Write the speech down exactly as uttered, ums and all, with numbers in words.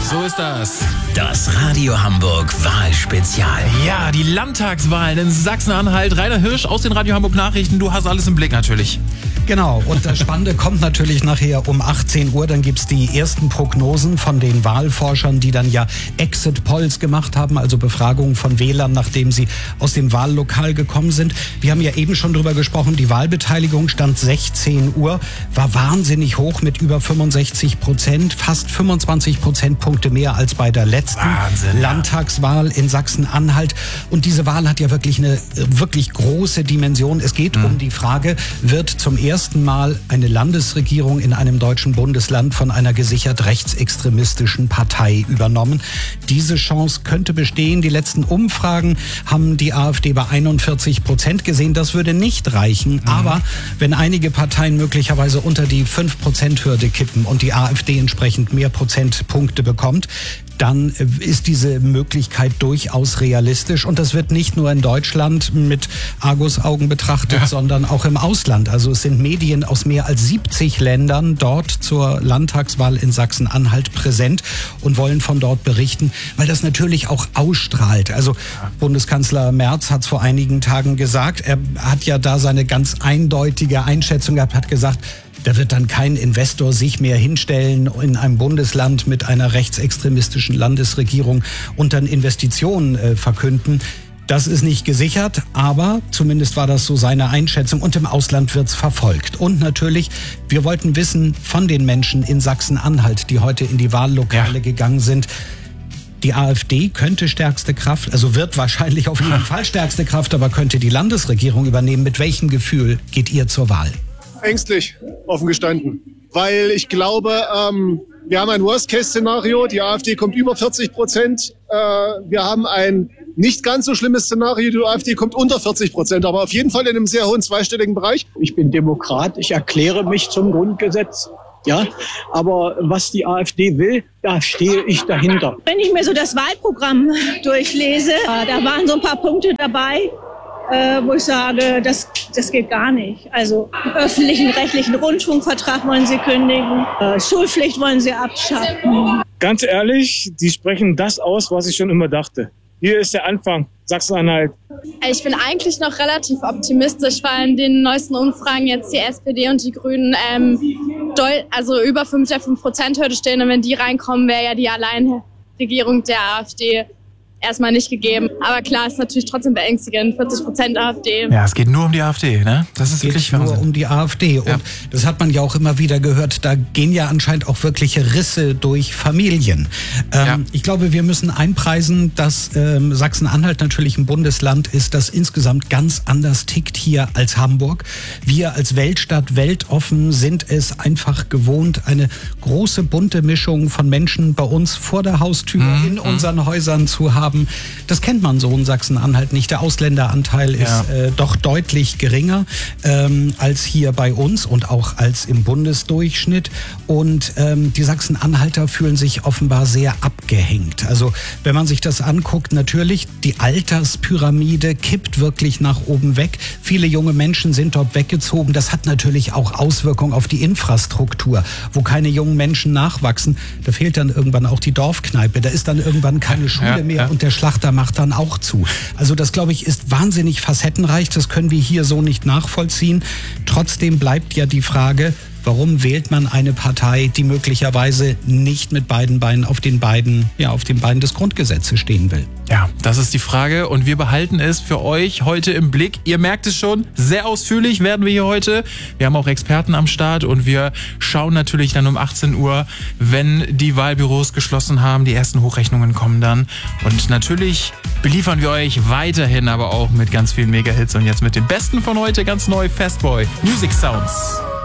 So ist das. Das Radio Hamburg Wahlspezial. Ja, die Landtagswahlen in Sachsen-Anhalt. Rainer Hirsch aus den Radio Hamburg Nachrichten. Du hast alles im Blick natürlich. Genau, und das Spannende kommt natürlich nachher um achtzehn Uhr. Dann gibt's die ersten Prognosen von den Wahlforschern, die dann ja Exit-Polls gemacht haben, also Befragungen von Wählern, nachdem sie aus dem Wahllokal gekommen sind. Wir haben ja eben schon drüber gesprochen, die Wahlbeteiligung stand sechzehn Uhr, war wahnsinnig hoch mit über fünfundsechzig Prozent, fast fünfundzwanzig Prozentpunkte mehr als bei der letzten Wahnsinn, Landtagswahl in Sachsen-Anhalt. Und diese Wahl hat ja wirklich eine wirklich große Dimension. Es geht mhm. um die Frage, wird zum ersten ersten Mal eine Landesregierung in einem deutschen Bundesland von einer gesichert rechtsextremistischen Partei übernommen. Diese Chance könnte bestehen. Die letzten Umfragen haben die AfD bei einundvierzig Prozent gesehen. Das würde nicht reichen. Mhm. Aber wenn einige Parteien möglicherweise unter die fünf Prozent Hürde kippen und die AfD entsprechend mehr Prozentpunkte bekommt, dann ist diese Möglichkeit durchaus realistisch. Und das wird nicht nur in Deutschland mit Argusaugen betrachtet, ja. sondern auch im Ausland. Also es sind Medien aus mehr als siebzig Ländern dort zur Landtagswahl in Sachsen-Anhalt präsent und wollen von dort berichten, weil das natürlich auch ausstrahlt. Also ja. Bundeskanzler Merz hat es vor einigen Tagen gesagt, er hat ja da seine ganz eindeutige Einschätzung gehabt, hat gesagt, da wird dann kein Investor sich mehr hinstellen in einem Bundesland mit einer rechtsextremistischen Landesregierung und dann Investitionen äh, verkünden. Das ist nicht gesichert, aber zumindest war das so seine Einschätzung und im Ausland wird's verfolgt. Und natürlich, wir wollten wissen von den Menschen in Sachsen-Anhalt, die heute in die Wahllokale ja. gegangen sind, die AfD könnte stärkste Kraft, also wird wahrscheinlich auf jeden Fall stärkste Kraft, aber könnte die Landesregierung übernehmen. Mit welchem Gefühl geht ihr zur Wahl? Ängstlich, offen gestanden. Weil ich glaube, ähm, wir haben ein Worst-Case-Szenario. Die AfD kommt über vierzig Prozent. Äh, wir haben ein nicht ganz so schlimmes Szenario. Die AfD kommt unter vierzig Prozent, aber auf jeden Fall in einem sehr hohen zweistelligen Bereich. Ich bin Demokrat. Ich erkläre mich zum Grundgesetz. Ja, aber was die AfD will, da stehe ich dahinter. Wenn ich mir so das Wahlprogramm durchlese, da waren so ein paar Punkte dabei, Äh, wo ich sage, das, das geht gar nicht. Also öffentlichen rechtlichen Rundfunkvertrag wollen sie kündigen, äh, Schulpflicht wollen sie abschaffen. Ganz ehrlich, die sprechen das aus, was ich schon immer dachte. Hier ist der Anfang, Sachsen-Anhalt. Ich bin eigentlich noch relativ optimistisch, weil in den neuesten Umfragen jetzt die S P D und die Grünen ähm, doll, also über fünf Prozent Hürde stehen. Und wenn die reinkommen, wäre ja die Alleinregierung der AfD erstmal nicht gegeben. Aber klar, ist natürlich trotzdem beängstigend. vierzig Prozent AfD. Ja, es geht nur um die AfD, ne? Das ist geht wirklich nur Wahnsinn. um die AfD. Und ja. das hat man ja auch immer wieder gehört. Da gehen ja anscheinend auch wirkliche Risse durch Familien. Ähm, ja. Ich glaube, wir müssen einpreisen, dass ähm, Sachsen-Anhalt natürlich ein Bundesland ist, das insgesamt ganz anders tickt hier als Hamburg. Wir als Weltstadt, weltoffen sind es einfach gewohnt, eine große bunte Mischung von Menschen bei uns vor der Haustür mhm. in unseren Häusern zu haben. Das kennt man so in Sachsen-Anhalt nicht. Der Ausländeranteil ja. ist äh, doch deutlich geringer ähm, als hier bei uns und auch als im Bundesdurchschnitt. Und ähm, die Sachsen-Anhalter fühlen sich offenbar sehr abgehängt. Also wenn man sich das anguckt, natürlich, die Alterspyramide kippt wirklich nach oben weg. Viele junge Menschen sind dort weggezogen. Das hat natürlich auch Auswirkungen auf die Infrastruktur. Wo keine jungen Menschen nachwachsen, da fehlt dann irgendwann auch die Dorfkneipe. Da ist dann irgendwann keine Schule ja, mehr. Ja. Und der Schlachter macht dann auch zu. Also das, glaube ich, ist wahnsinnig facettenreich. Das können wir hier so nicht nachvollziehen. Trotzdem bleibt ja die Frage, warum wählt man eine Partei, die möglicherweise nicht mit beiden Beinen auf den beiden, ja, auf den Beinen des Grundgesetzes stehen will? Ja, das ist die Frage und wir behalten es für euch heute im Blick. Ihr merkt es schon, sehr ausführlich werden wir hier heute. Wir haben auch Experten am Start und wir schauen natürlich dann um achtzehn Uhr, wenn die Wahlbüros geschlossen haben. Die ersten Hochrechnungen kommen dann und natürlich beliefern wir euch weiterhin aber auch mit ganz vielen Mega-Hits und jetzt mit dem Besten von heute ganz neu, Fastboy, Music Sounds.